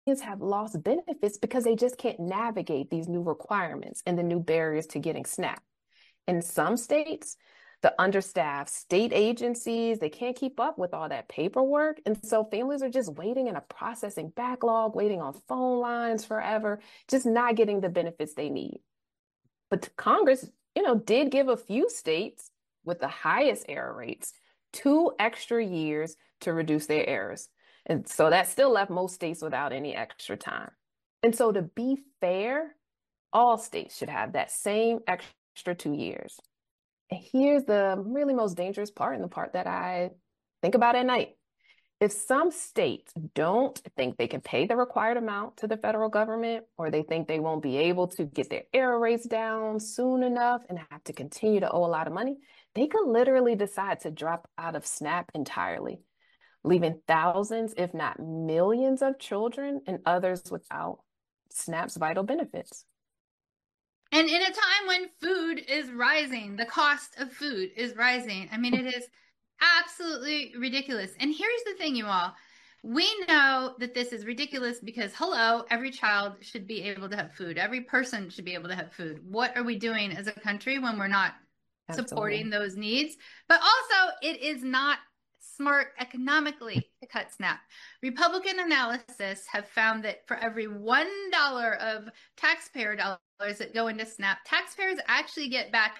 have lost benefits because they just can't navigate these new requirements and the new barriers to getting SNAP. In some states, the understaffed state agencies, they can't keep up with all that paperwork. And so families are just waiting in a processing backlog, waiting on phone lines forever, just not getting the benefits they need. But Congress, did give a few states with the highest error rates 2 extra years to reduce their errors. And so that still left most states without any extra time. And so to be fair, all states should have that same extra 2 years. And here's the really most dangerous part and the part that I think about at night. If some states don't think they can pay the required amount to the federal government, or they think they won't be able to get their error rates down soon enough and have to continue to owe a lot of money, they could literally decide to drop out of SNAP entirely, leaving thousands, if not millions of children and others without SNAP's vital benefits. And in a time when food is rising, the cost of food is rising. I mean, it is absolutely ridiculous. And here's the thing, you all. We know that this is ridiculous because, hello, every child should be able to have food. Every person should be able to have food. What are we doing as a country when we're not supporting Absolutely. those needs? But also, it is not smart economically to cut SNAP. Republican analysis have found that for every $1 of taxpayer dollars that go into SNAP, taxpayers actually get back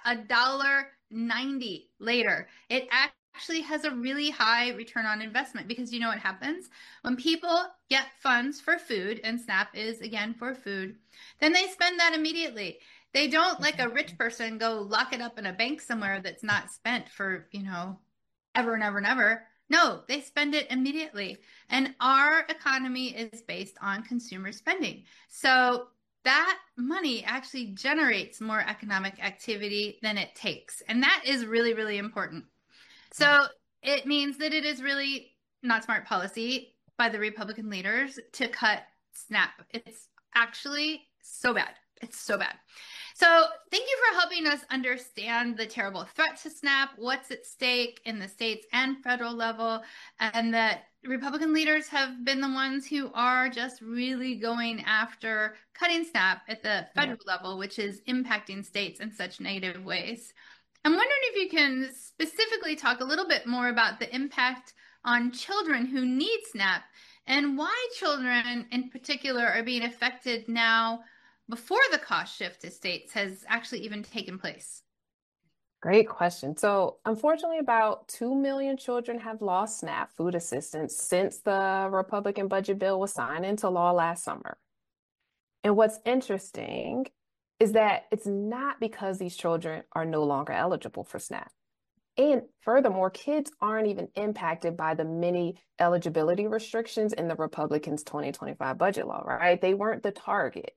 $1.90 later. It actually has a really high return on investment because you know what happens? When people get funds for food, and SNAP is again for food, then they spend that immediately. They don't, like a rich person, go lock it up in a bank somewhere that's not spent for, ever and ever and ever. No, they spend it immediately. And our economy is based on consumer spending. So that money actually generates more economic activity than it takes. And that is really, really important. So it means that it is really not smart policy by the Republican leaders to cut SNAP. It's actually so bad. It's so bad. So thank you for helping us understand the terrible threat to SNAP, what's at stake in the states and federal level, and that Republican leaders have been the ones who are just really going after cutting SNAP at the federal level, which is impacting states in such negative ways. I'm wondering if you can specifically talk a little bit more about the impact on children who need SNAP and why children in particular are being affected now before the cost shift to states has actually even taken place. Great question. So, unfortunately, about 2 million children have lost SNAP food assistance since the Republican budget bill was signed into law last summer. And what's interesting is that it's not because these children are no longer eligible for SNAP. And furthermore, kids aren't even impacted by the many eligibility restrictions in the Republicans' 2025 budget law, right? They weren't the target.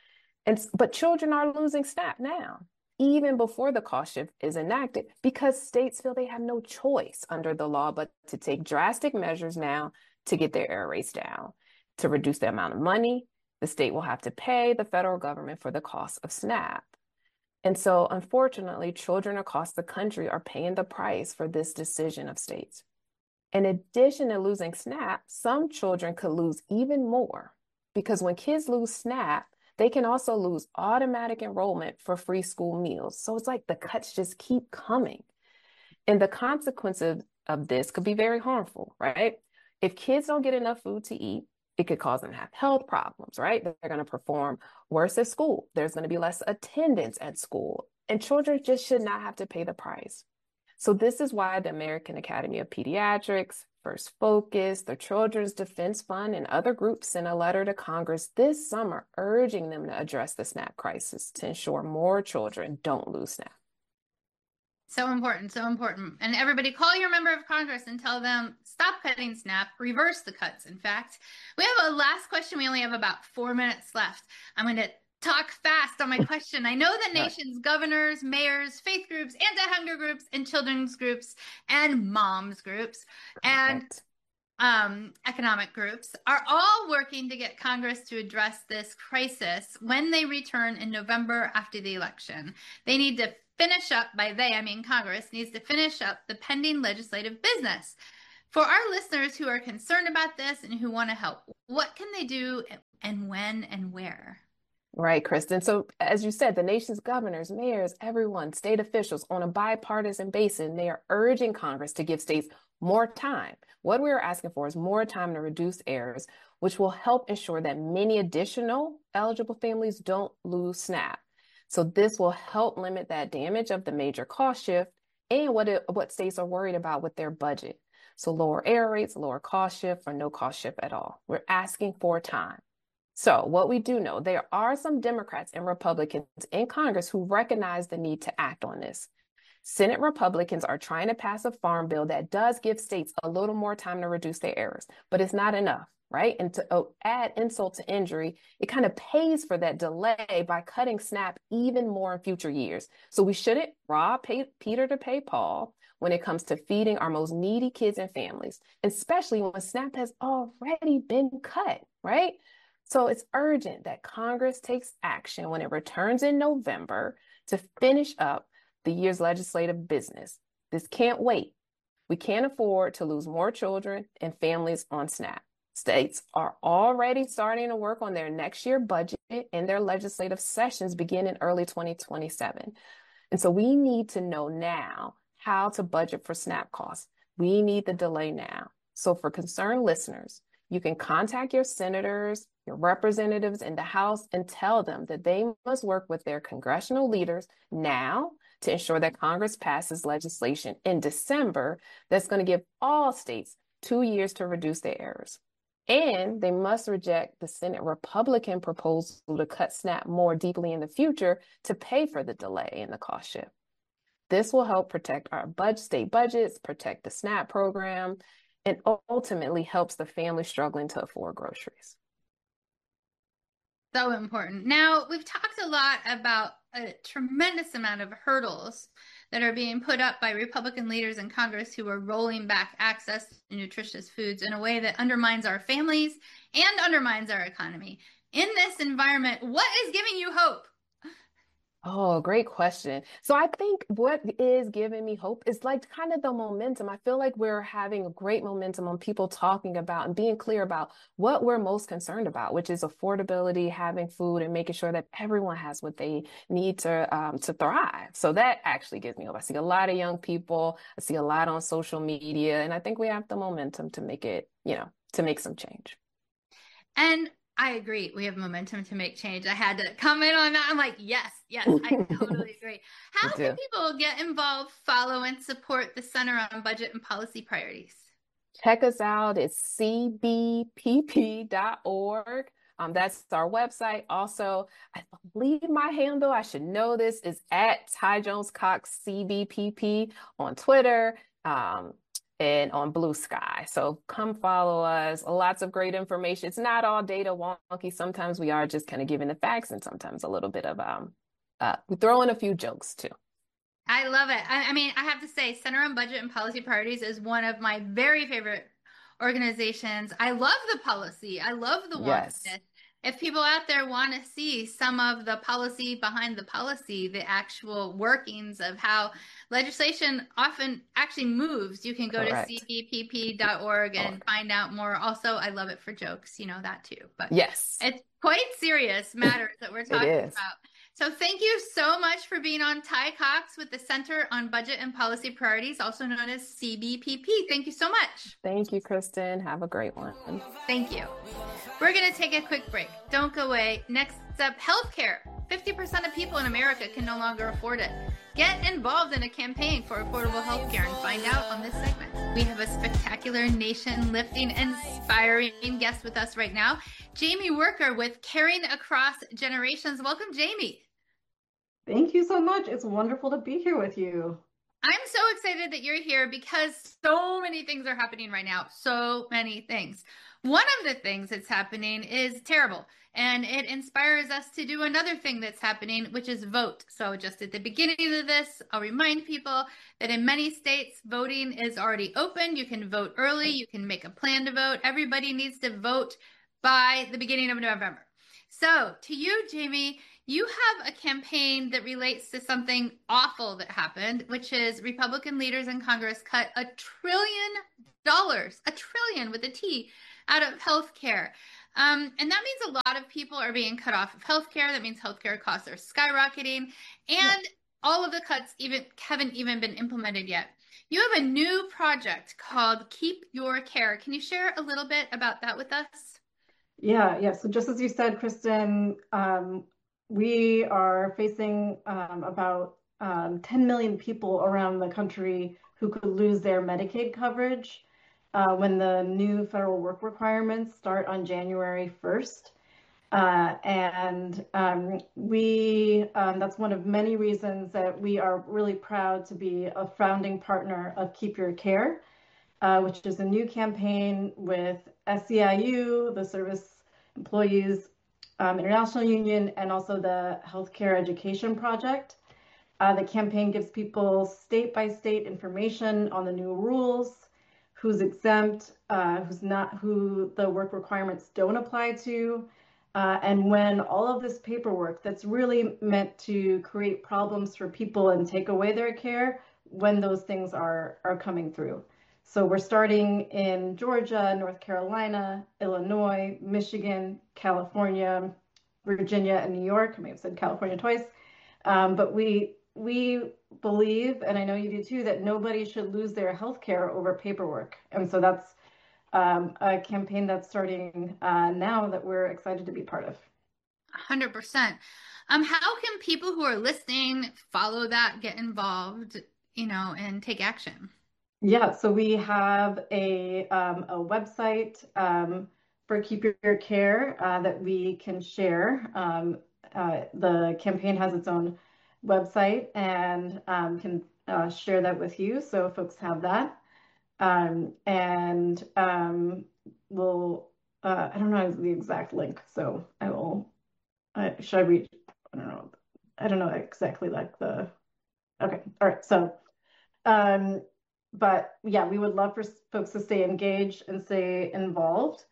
But children are losing SNAP now, even before the cost shift is enacted, because states feel they have no choice under the law but to take drastic measures now to get their error rates down, to reduce the amount of money the state will have to pay the federal government for the cost of SNAP. And so, unfortunately, children across the country are paying the price for this decision of states. In addition to losing SNAP, some children could lose even more because when kids lose SNAP, they can also lose automatic enrollment for free school meals. So it's like the cuts just keep coming. And the consequences of this could be very harmful, right? If kids don't get enough food to eat, it could cause them to have health problems, right? They're going to perform worse at school. There's going to be less attendance at school. And children just should not have to pay the price. So this is why the American Academy of Pediatrics, First Focus, the Children's Defense Fund, and other groups sent a letter to Congress this summer urging them to address the SNAP crisis to ensure more children don't lose SNAP. So important, so important. And everybody call your member of Congress and tell them stop cutting SNAP, reverse the cuts. In fact, we have a last question. We only have about 4 minutes left. I'm going to talk fast on my question. I know the nation's governors, mayors, faith groups, anti-hunger groups, and children's groups, and moms groups, and economic groups are all working to get Congress to address this crisis when they return in November after the election. They need to finish up, by they, I mean Congress, needs to finish up the pending legislative business. For our listeners who are concerned about this and who want to help, what can they do and when and where? Right, Kristen. So, as you said, the nation's governors, mayors, everyone, state officials on a bipartisan basis, they are urging Congress to give states more time. What we are asking for is more time to reduce errors, which will help ensure that many additional eligible families don't lose SNAP. So, this will help limit that damage of the major cost shift and what states are worried about with their budget. So, lower error rates, lower cost shift, or no cost shift at all. We're asking for time. So, what we do know, there are some Democrats and Republicans in Congress who recognize the need to act on this. Senate Republicans are trying to pass a farm bill that does give states a little more time to reduce their errors, but it's not enough, right? And to add insult to injury, it kind of pays for that delay by cutting SNAP even more in future years. So, we shouldn't rob Peter to pay Paul when it comes to feeding our most needy kids and families, especially when SNAP has already been cut, right? So it's urgent that Congress takes action when it returns in November to finish up the year's legislative business. This can't wait. We can't afford to lose more children and families on SNAP. States are already starting to work on their next year budget and their legislative sessions begin in early 2027. And so we need to know now how to budget for SNAP costs. We need the delay now. So for concerned listeners, you can contact your senators, your representatives in the House, and tell them that they must work with their congressional leaders now to ensure that Congress passes legislation in December that's going to give all states 2 years to reduce their errors. And they must reject the Senate Republican proposal to cut SNAP more deeply in the future to pay for the delay in the cost shift. This will help protect our state budgets, protect the SNAP program, and ultimately helps the family struggling to afford groceries. So important. Now, we've talked a lot about a tremendous amount of hurdles that are being put up by Republican leaders in Congress who are rolling back access to nutritious foods in a way that undermines our families and undermines our economy. In this environment, what is giving you hope? Oh, great question. So I think what is giving me hope is like kind of the momentum. I feel like we're having a great momentum on people talking about and being clear about what we're most concerned about, which is affordability, having food, and making sure that everyone has what they need to thrive. So that actually gives me hope. I see a lot of young people. I see a lot on social media, and I think we have the momentum to make it, to make some change. And I agree. We have momentum to make change. I had to comment on that. I'm like, yes, I totally agree. How can people get involved, follow, and support the Center on Budget and Policy Priorities? Check us out. It's cbpp.org. That's our website. Also, I believe my handle, I should know this, is at Ty Jones Cox CBPP on Twitter. And on Blue Sky. So come follow us. Lots of great information. It's not all data wonky. Sometimes we are just kind of giving the facts and sometimes a little bit of, we throw in a few jokes too. I love it. I mean, I have to say Center on Budget and Policy Priorities is one of my very favorite organizations. I love the policy. I love the Yes. If people out there want to see some of the policy behind the policy, the actual workings of how legislation often actually moves, you can go Correct. to cbpp.org and find out more. Also, I love it for jokes, that too. But yes, it's quite serious matters that we're talking about. So thank you so much for being on. Ty Cox with the Center on Budget and Policy Priorities, also known as CBPP. Thank you so much. Thank you, Kristen. Have a great one. Thank you. We're going to take a quick break. Don't go away. Next up, healthcare. 50% of people in America can no longer afford it. Get involved in a campaign for affordable healthcare and find out on this segment. We have a spectacular, nation-lifting, inspiring guest with us right now, Jamie Worker with Caring Across Generations. Welcome, Jamie. Thank you so much. It's wonderful to be here with you. I'm so excited that you're here because so many things are happening right now. So many things. One of the things that's happening is terrible, and it inspires us to do another thing that's happening, which is vote. So just at the beginning of this, I'll remind people that in many states, voting is already open. You can vote early. You can make a plan to vote. Everybody needs to vote by the beginning of November. So, to you, Jamie, you have a campaign that relates to something awful that happened, which is Republican leaders in Congress cut $1 trillion, a trillion with a T, out of healthcare. And that means a lot of people are being cut off of healthcare. That means healthcare costs are skyrocketing, Yeah. and all of the cuts even haven't even been implemented yet. You have a new project called Keep Your Care. Can you share a little bit about that with us? Yeah. So just as you said, Kristen, we are facing about 10 million people around the country who could lose their Medicaid coverage when the new federal work requirements start on January 1st. And that's one of many reasons that we are really proud to be a founding partner of Keep Your Care, which is a new campaign with SEIU, the Service Employees International Union, and also the Healthcare Education Project. The campaign gives people state by state information on the new rules, who's exempt, who's not, who the work requirements don't apply to, and when all of this paperwork that's really meant to create problems for people and take away their care, when those things are coming through. So we're starting in Georgia, North Carolina, Illinois, Michigan, California, Virginia, and New York. I may have said California twice. But we believe, and I know you do too, that nobody should lose their health care over paperwork. And so that's a campaign that's starting now that we're excited to be part of. 100%. How can people who are listening follow that, get involved, and take action? Yeah, so we have a website for Keep Your Care that we can share. The campaign has its own website and can share that with you, so folks have that. And we'll, I don't know the exact link, so I will, should I read? I don't know. I don't know exactly like okay, all right, so. Um, but yeah, we would love for folks to stay engaged and stay involved.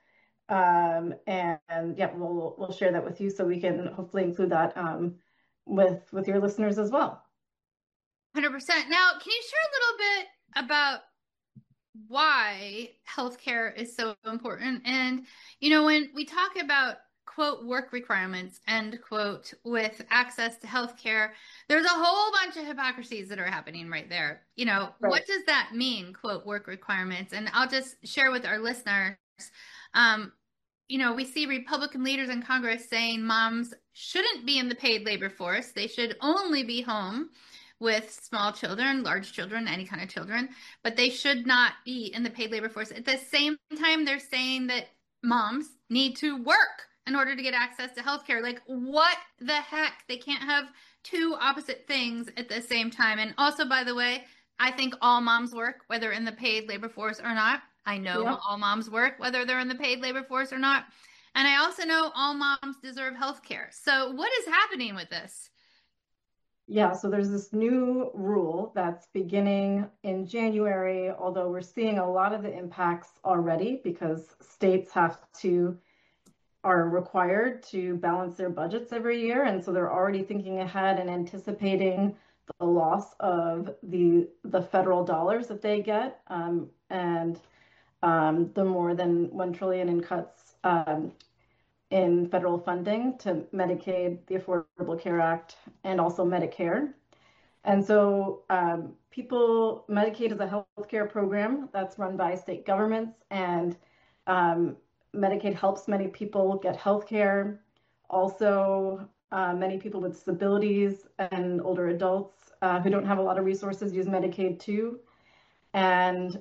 And yeah, we'll share that with you so we can hopefully include that with your listeners as well. 100%. Now, can you share a little bit about why healthcare is so important? And, when we talk about quote work requirements end quote with access to healthcare, there's a whole bunch of hypocrisies that are happening right there. Right. What does that mean, quote work requirements? And I'll just share with our listeners. Um, we see Republican leaders in Congress saying moms shouldn't be in the paid labor force. They should only be home with small children, large children, any kind of children, but they should not be in the paid labor force. At the same time, they're saying that moms need to work in order to get access to healthcare. Like, what the heck? They can't have two opposite things at the same time. And also, by the way, I think all moms work, whether in the paid labor force or not. I know Yep. all moms work, whether they're in the paid labor force or not. And I also know all moms deserve health care. So, what is happening with this? Yeah, so there's this new rule that's beginning in January, although we're seeing a lot of the impacts already because states are required to balance their budgets every year. And so they're already thinking ahead and anticipating the loss of the federal dollars that they get, and the more than 1 trillion in cuts in federal funding to Medicaid, the Affordable Care Act, and also Medicare. And so Medicaid is a healthcare program that's run by state governments, and um, Medicaid helps many people get healthcare. Also, many people with disabilities and older adults who don't have a lot of resources use Medicaid too. And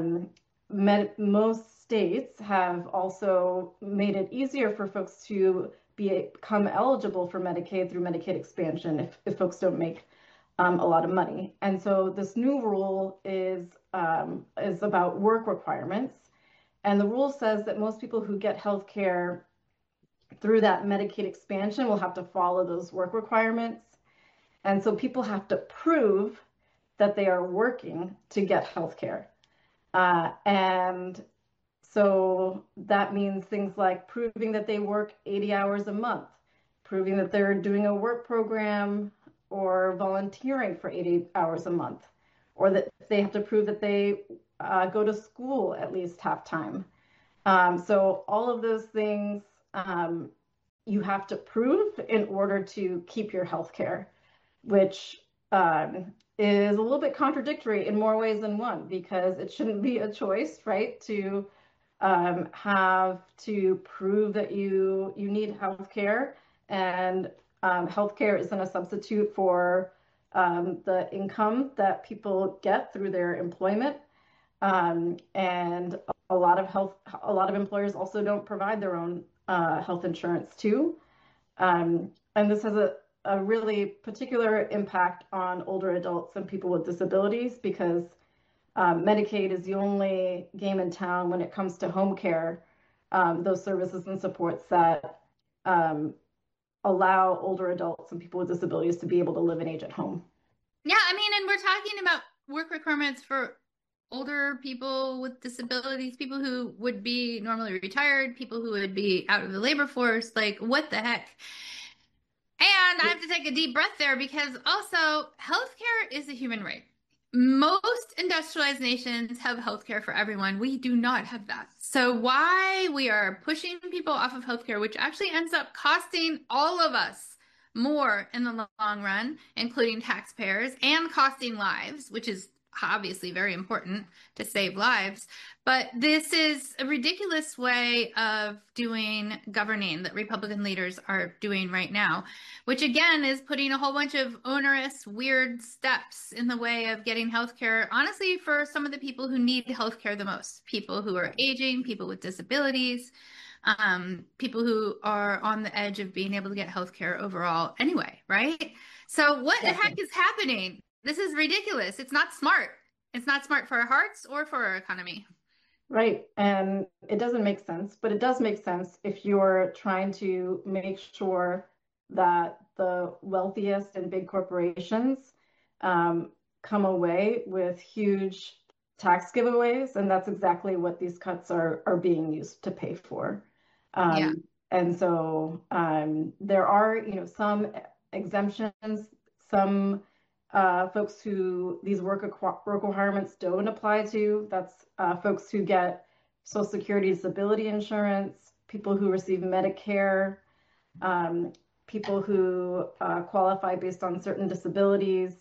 most states have also made it easier for folks to become eligible for Medicaid through Medicaid expansion if folks don't make a lot of money. And so this new rule is about work requirements. And the rule says that most people who get health care through that Medicaid expansion will have to follow those work requirements. And so people have to prove that they are working to get health care. And So that means things like proving that they work 80 hours a month, proving that they're doing a work program or volunteering for 80 hours a month, or that they have to prove that they go to school at least half time. So all of those things you have to prove in order to keep your health care, which is a little bit contradictory in more ways than one, because it shouldn't be a choice, right? To have to prove that you need health care, and health care isn't a substitute for the income that people get through their employment. And a lot of employers also don't provide their own health insurance too. And this has a really particular impact on older adults and people with disabilities, because Medicaid is the only game in town when it comes to home care, those services and supports that allow older adults and people with disabilities to be able to live and age at home. Yeah, I mean, and we're talking about work requirements for older people with disabilities, people who would be normally retired, people who would be out of the labor force. Like, what the heck? And I have to take a deep breath there, because also healthcare is a human right. Most industrialized nations have healthcare for everyone. We do not have that. So why we are pushing people off of healthcare, which actually ends up costing all of us more in the long run, including taxpayers, and costing lives, which is obviously very important to save lives. But this is a ridiculous way of doing governing that Republican leaders are doing right now, which again is putting a whole bunch of onerous, weird steps in the way of getting healthcare, honestly, for some of the people who need healthcare the most, people who are aging, people with disabilities, people who are on the edge of being able to get healthcare overall anyway, right? So what the heck is happening? This is ridiculous. It's not smart. It's not smart for our hearts or for our economy. Right. And it doesn't make sense, but it does make sense if you're trying to make sure that the wealthiest and big corporations come away with huge tax giveaways. And that's exactly what these cuts are being used to pay for. Yeah. And so there are, some exemptions, some folks who these work requirements don't apply to. That's folks who get Social Security disability insurance, people who receive Medicare, people who qualify based on certain disabilities.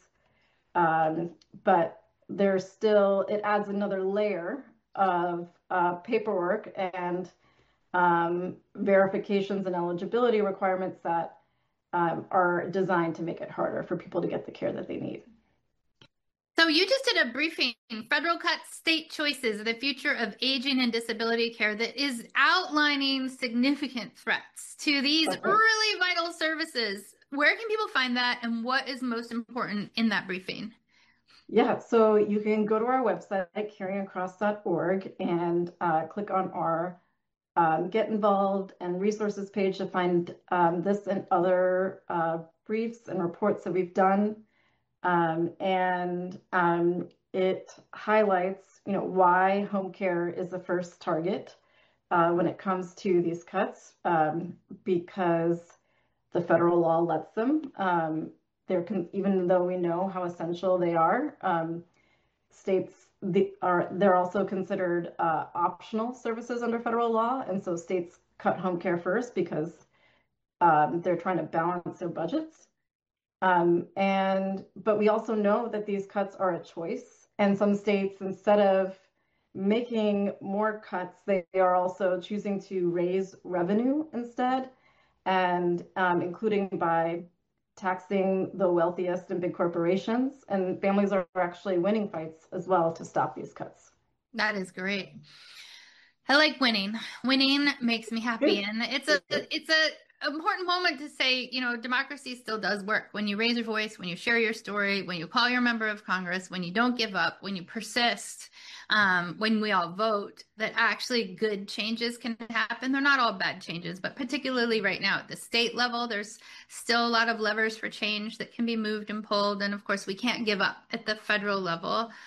But there's still, it adds another layer of paperwork and verifications and eligibility requirements that are designed to make it harder for people to get the care that they need. So you just did a briefing, Federal Cuts, State Choices, the Future of Aging and Disability Care, that is outlining significant threats to these really vital services. Where can people find that, and what is most important in that briefing? Yeah, so you can go to our website, caringacross.org, and click on our Get Involved and Resources page to find this and other briefs and reports that we've done. And it highlights, why home care is the first target when it comes to these cuts, because the federal law lets them. Even though we know how essential they are, states they're also considered optional services under federal law, and so states cut home care first because they're trying to balance their budgets. But we also know that these cuts are a choice, and some states, instead of making more cuts, they are also choosing to raise revenue instead, and including by taxing the wealthiest and big corporations. And families are actually winning fights as well to stop these cuts. That is great. I like winning. Winning makes me happy, and it's a important moment to say, democracy still does work. When you raise your voice, when you share your story, when you call your member of Congress, when you don't give up, when you persist, when we all vote, that actually good changes can happen. They're not all bad changes, but particularly right now at the state level, there's still a lot of levers for change that can be moved and pulled. And of course, we can't give up at the federal level.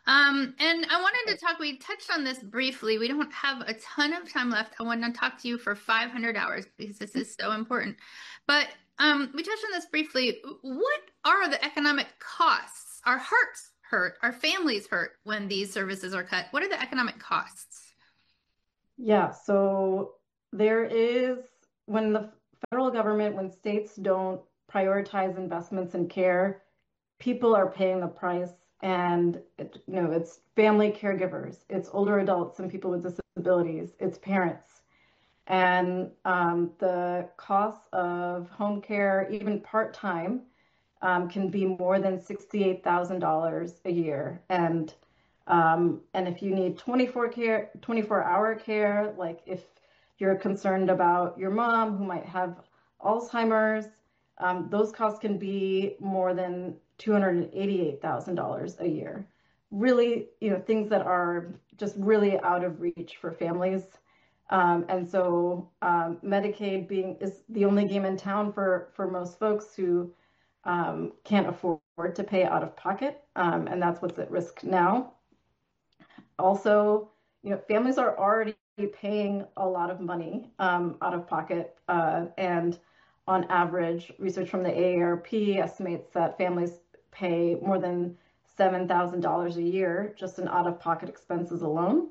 And I wanted to talk, we touched on this briefly. We don't have a ton of time left. I want to talk to you for 500 hours because this is so important. But we touched on this briefly. What are the economic costs? Our hearts hurt, our families hurt when these services are cut. What are the economic costs? Yeah, so there is, when the federal government, when states don't prioritize investments in care, people are paying the price. And it's family caregivers, it's older adults and people with disabilities, it's parents. And the cost of home care, even part-time, can be more than $68,000 a year. And if you need 24-hour care, like if you're concerned about your mom who might have Alzheimer's, those costs can be more than $288,000 a year. Really, things that are just really out of reach for families. And so Medicaid is the only game in town for most folks who can't afford to pay out of pocket. And that's what's at risk now. Also, families are already paying a lot of money out of pocket. And on average, research from the AARP estimates that families pay more than $7,000 a year just in out-of-pocket expenses alone.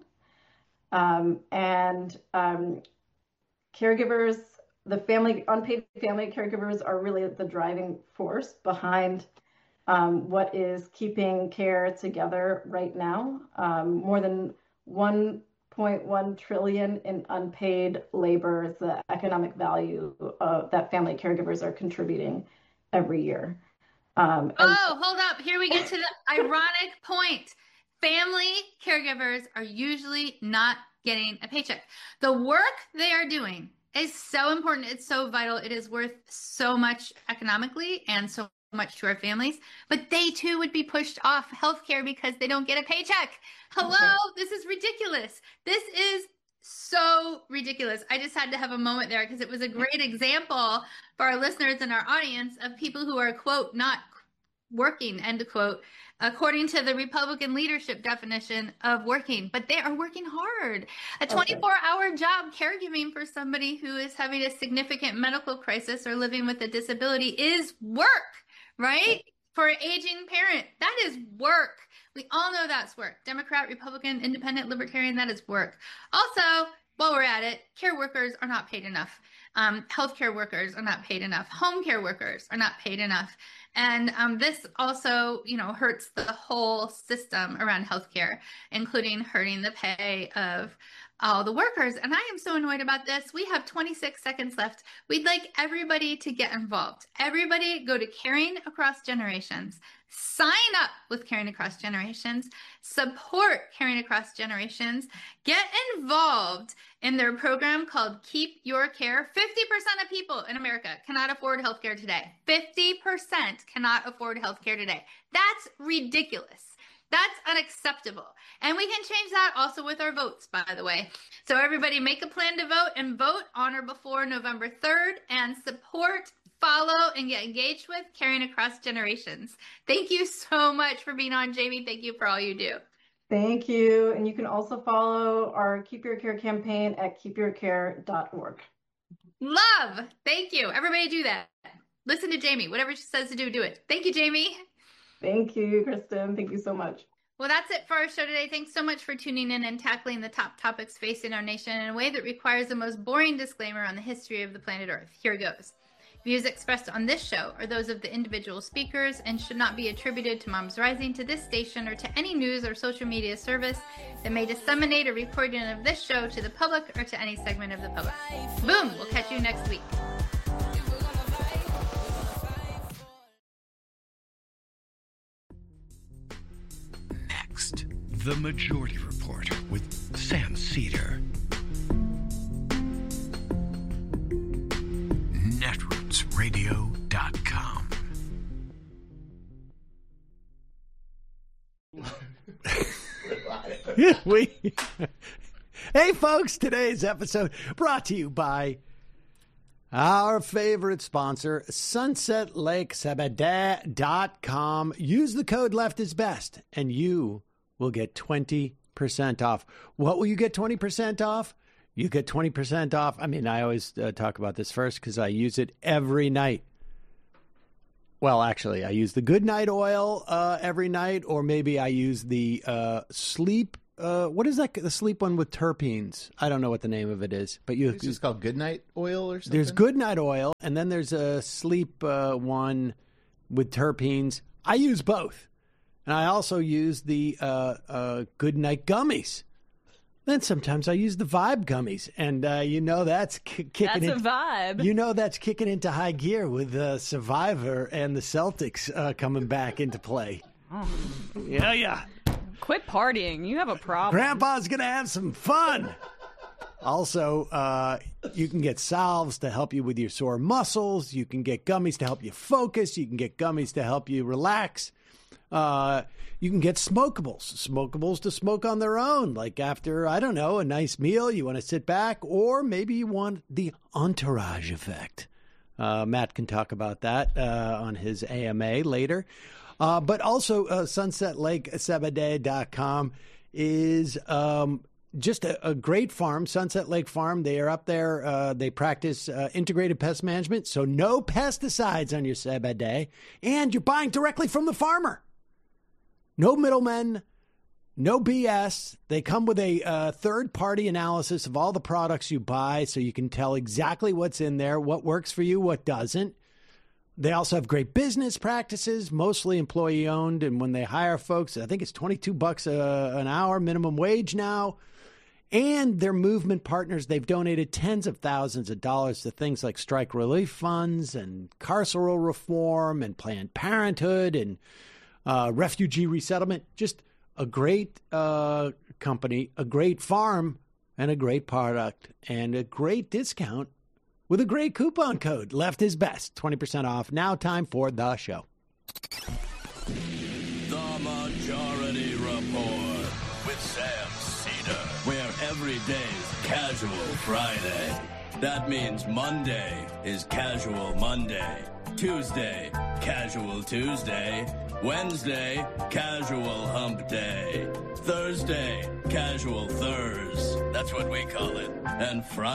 Caregivers, unpaid family caregivers are really the driving force behind what is keeping care together right now. More than 1.1 trillion in unpaid labor is the economic value that family caregivers are contributing every year. Hold up. Here we get to the ironic point. Family caregivers are usually not getting a paycheck. The work they are doing is so important. It's so vital. It is worth so much economically and so much to our families, but they too would be pushed off healthcare because they don't get a paycheck. Hello, okay. This is ridiculous. This is so ridiculous. I just had to have a moment there because it was a great example for our listeners and our audience of people who are, quote, not working, end quote, according to the Republican leadership definition of working, but they are working hard. A 24-hour job caregiving for somebody who is having a significant medical crisis or living with a disability is work, right? For an aging parent, that is work. We all know that's work. Democrat, Republican, Independent, Libertarian, that is work. Also, while we're at it, care workers are not paid enough. Healthcare workers are not paid enough. Home care workers are not paid enough. And this also, hurts the whole system around healthcare, including hurting the pay of all the workers. And I am so annoyed about this. We have 26 seconds left. We'd like everybody to get involved. Everybody go to Caring Across Generations. Sign up with Caring Across Generations. Support Caring Across Generations. Get involved in their program called Keep Your Care. 50% of people in America cannot afford healthcare today. 50% cannot afford healthcare today. That's ridiculous. That's unacceptable. And we can change that also with our votes, by the way. So everybody make a plan to vote and vote on or before November 3rd and support, follow, and get engaged with Caring Across Generations. Thank you so much for being on, Jamie. Thank you for all you do. Thank you. And you can also follow our Keep Your Care campaign at keepyourcare.org. Love. Thank you. Everybody do that. Listen to Jamie. Whatever she says to do, do it. Thank you, Jamie. Thank you, Kristen. Thank you so much. Well, that's it for our show today. Thanks so much for tuning in and tackling the top topics facing our nation in a way that requires the most boring disclaimer on the history of the planet Earth. Here goes. Views expressed on this show are those of the individual speakers and should not be attributed to Moms Rising, to this station, or to any news or social media service that may disseminate a recording of this show to the public or to any segment of the public. Boom! We'll catch you next week. The Majority Report with Sam Seder. Netrootsradio.com. Hey folks, today's episode brought to you by our favorite sponsor, SunsetLakeSabadell.com. Use the code LeftIsBest and you will get 20% off. What will you get 20% off? You get 20% off. I mean, I always talk about this first because I use it every night. Well, actually, I use the Good Night oil every night, or maybe I use the sleep. What is that? The sleep one with terpenes. I don't know what the name of it is, but It's just called Good Night oil or something. There's Good Night oil, and then there's a sleep one with terpenes. I use both, and I also use the Good Night gummies. Then sometimes I use the Vibe gummies, and that's kicking. That's a vibe. That's kicking into high gear with Survivor and the Celtics coming back into play. Oh. Yeah. Quit partying. You have a problem. Grandpa's gonna have some fun. Also, you can get salves to help you with your sore muscles. You can get gummies to help you focus. You can get gummies to help you relax. You can get smokables to smoke on their own. Like after, I don't know, a nice meal, you want to sit back, or maybe you want the entourage effect. Matt can talk about that on his AMA later. But also, SunsetLakeCBD.com is just a great farm, Sunset Lake Farm. They are up there. They practice integrated pest management, so no pesticides on your CBD, and you're buying directly from the farmer. No middlemen, no BS. They come with a third-party analysis of all the products you buy, so you can tell exactly what's in there, what works for you, what doesn't. They also have great business practices, mostly employee-owned, and when they hire folks, I think it's $22 an hour minimum wage now. And they're movement partners. They've donated tens of thousands of dollars to things like strike relief funds and carceral reform and Planned Parenthood and refugee resettlement. Just a great company, a great farm, and a great product, and a great discount with a great coupon code. Left is best. 20% off. Now time for the show. The Majority Report with Sam Cedar, where every day's Casual Friday. That means Monday is Casual Monday. Tuesday, Casual Tuesday. Wednesday, Casual Hump Day. Thursday, Casual Thurs. That's what we call it. And Friday.